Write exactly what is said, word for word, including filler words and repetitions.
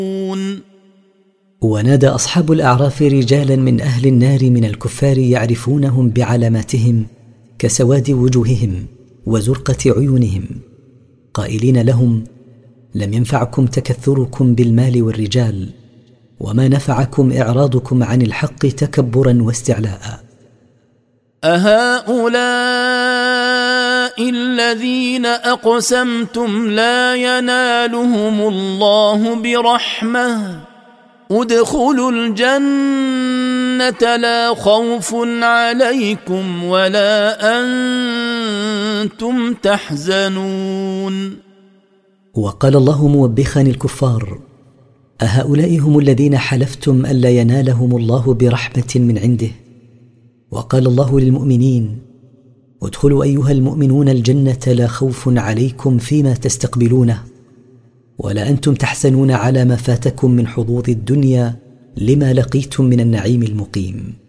ونادى أصحاب الأعراف رجالا من أهل النار من الكفار يعرفونهم بعلاماتهم كسواد وجوههم وزرقة عيونهم، قائلين لهم: لم ينفعكم تكثركم بالمال والرجال، وما نفعكم إعراضكم عن الحق تكبرا واستعلاء. أهؤلاء الذين أقسمتم لا ينالهم الله برحمة ادخلوا الجنة لا خوف عليكم ولا أنتم تحزنون. وقال الله موبخا الكفار: أهؤلاء هم الذين حلفتم ألا ينالهم الله برحمة من عنده؟ وقال الله للمؤمنين: ادخلوا أيها المؤمنون الجنة لا خوف عليكم فيما تستقبلونه ولا أنتم تحزنون على ما فاتكم من حظوظ الدنيا لما لقيتم من النعيم المقيم.